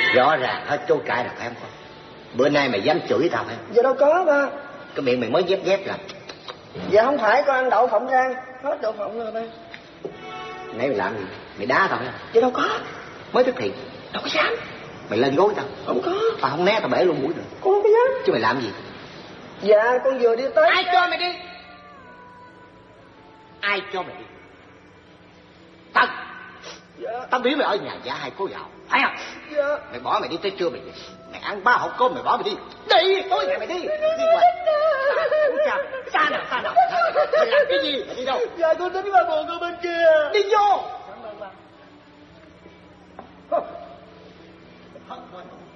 Rõ ràng hết chối cãi rồi phải không con? Bữa nay mày dám chửi tao phải không? Dạ đâu có ba. Cái miệng mày mới dép là. Dạ không phải, con ăn đậu phộng rang. Hết đậu phộng rồi ba. Nãy mày làm gì? Mày đá tao phải không? Dạ đâu có. Mới thức hiện. Đâu có dám. Mày lên gối tao. Không có. Tao không né tao bể luôn mũi rồi. Con không có dám. Chứ mày làm gì? Dạ con vừa đi tới. Ai cho mày đi? Ai cho mày đi? Tao. Dạ. Tao biết mày ở nhà giả hai cố gạo, phải không? Dạ. Mày bỏ mày đi tới trưa mày ăn 3 hộp cơm mày bỏ mày đi. Đi, tối ngày mày đi. Đi qua. Xa nào. Mày làm cái gì? Mày đi đâu? Dạ con tính qua buồn ở bên kia. Đi vô. Cảm ơn ba.